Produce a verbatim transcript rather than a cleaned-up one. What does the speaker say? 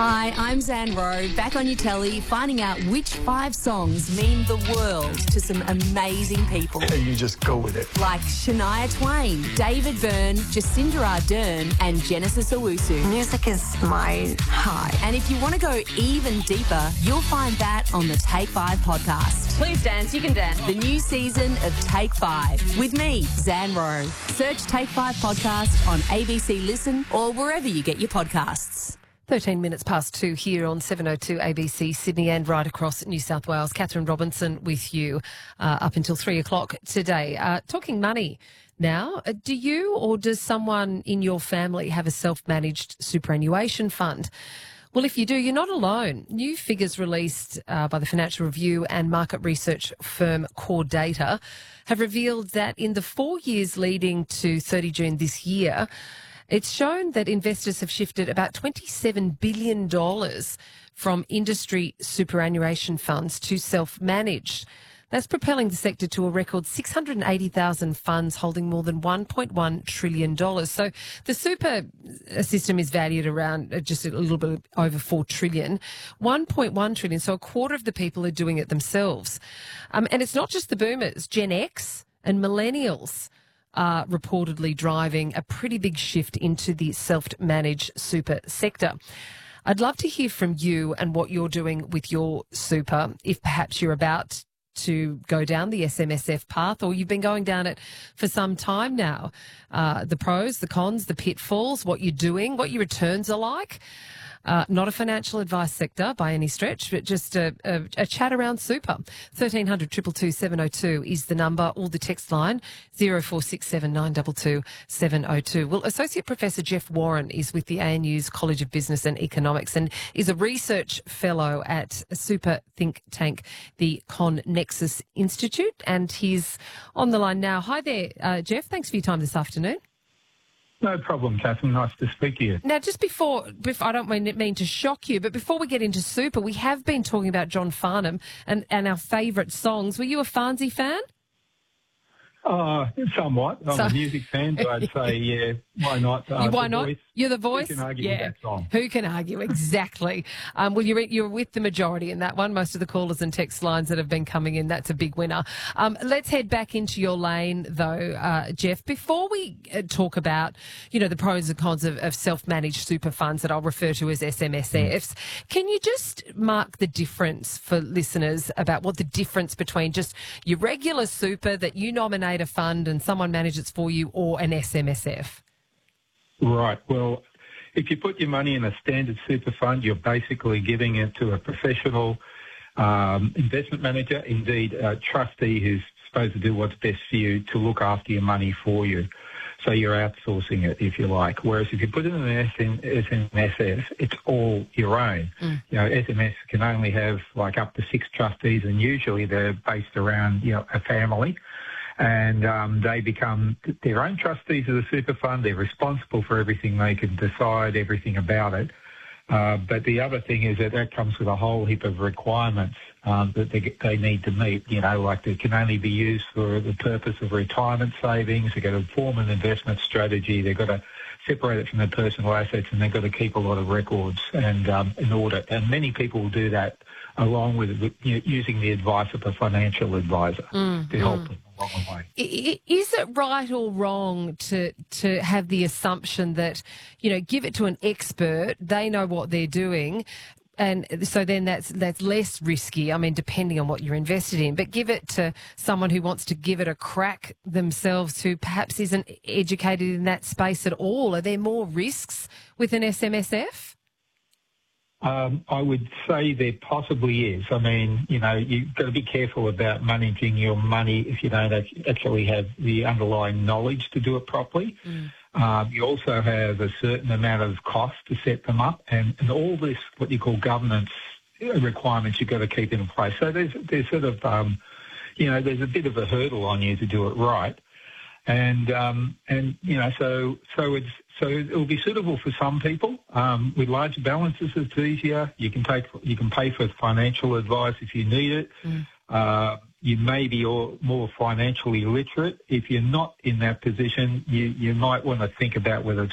Hi, I'm Zan Rowe, back on your telly, finding out which five songs mean the world to some amazing people. And you just go with it. Like Shania Twain, David Byrne, Jacinda Ardern and Genesis Owusu. Music is my high. And if you want to go even deeper, you'll find that on the Take Five podcast. Please dance, you can dance. The new season of Take Five with me, Zan Rowe. Search Take Five podcast on A B C Listen or wherever you get your podcasts. thirteen minutes past two here on seven oh two A B C Sydney and right across New South Wales. Catherine Robinson with you uh, up until three o'clock today. Uh, talking money now, uh, do you or does someone in your family have a self-managed superannuation fund? Well, if you do, you're not alone. New figures released uh, by the Financial Review and market research firm Core Data have revealed that in the four years leading to thirty June this year, it's shown that investors have shifted about twenty-seven billion dollars from industry superannuation funds to self-managed. That's propelling the sector to a record six hundred eighty thousand funds holding more than one point one trillion dollars. So the super system is valued around just a little bit over four trillion dollars, one point one trillion dollars. So a quarter of the people are doing it themselves. Um, and it's not just the boomers, Gen X and millennials are reportedly driving a pretty big shift into the self-managed super sector. I'd love to hear from you and what you're doing with your super, if perhaps you're about to go down the S M S F path or you've been going down it for some time now. Uh, the pros, the cons, the pitfalls, what you're doing, what your returns are like. Uh, not a financial advice sector by any stretch, but just a, a, a chat around super. thirteen hundred, two two two, seven oh two is the number, or the text line, zero four six seven, nine two two, seven oh two. Well, Associate Professor Jeff Warren is with the A N U's College of Business and Economics and is a research fellow at a super think tank, the ConNexus Institute, and he's on the line now. Hi there, uh, Jeff. Thanks for your time this afternoon. No problem, Catherine. Nice to speak to you. Now, just before, before I don't mean, mean to shock you, but before we get into super, we have been talking about John Farnham and, and our favourite songs. Were you a Farnsey fan? Uh, somewhat. I'm So- a music fan, but I'd say, yeah, why not? Uh, Why The not? Voice. You're the voice? Who can argue with yeah. that song? Who can argue? Exactly. um, well, you're, you're with the majority in that one. Most of the callers and text lines that have been coming in, that's a big winner. Um, let's head back into your lane, though, uh, Jeff. Before we uh, talk about, you know, the pros and cons of, of self-managed super funds that I'll refer to as S M S Fs, mm. can you just mark the difference for listeners about what the difference between just your regular super that you nominate a fund and someone manages for you or an S M S F? Right. Well, if you put your money in a standard super fund, you're basically giving it to a professional um, investment manager, indeed a trustee who's supposed to do what's best for you to look after your money for you. So you're outsourcing it, if you like. Whereas if you put it in an S M S F, it's all your own. Mm. You know, S M S can only have like up to six trustees, and usually they're based around, you know, a family. And um, they become their own trustees of the super fund. They're responsible for everything. They can decide everything about it. Uh, but the other thing is that that comes with a whole heap of requirements um, that they, they need to meet. You know, like they can only be used for the purpose of retirement savings. They've got to form an investment strategy. They've got to separate it from their personal assets, and they've got to keep a lot of records and um, an audit. And many people will do that along with you know, using the advice of a financial advisor mm, to help mm. them along the way. Is it right or wrong to to have the assumption that, you know, give it to an expert, they know what they're doing, and so then that's that's less risky, I mean, depending on what you're invested in, but give it to someone who wants to give it a crack themselves who perhaps isn't educated in that space at all? Are there more risks with an S M S F? Um, I would say there possibly is. I mean, you know, you've got to be careful about managing your money if you don't actually have the underlying knowledge to do it properly. Mm. Um, you also have a certain amount of cost to set them up, and, and all this, what you call governance requirements, you've got to keep in place. So there's, there's sort of, um, you know, there's a bit of a hurdle on you to do it right. And, um, and you know, so so it's so it'll be suitable for some people. Um, with large balances, it's easier. You can take you can pay for financial advice if you need it. Mm. Uh, you may be all, more financially literate. If you're not in that position, you, you might want to think about whether it's